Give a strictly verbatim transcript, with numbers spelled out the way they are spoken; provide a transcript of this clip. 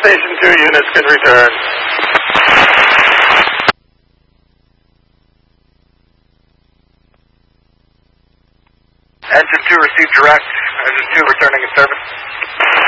Station two units can return. Engine two received direct. Engine two returning in service.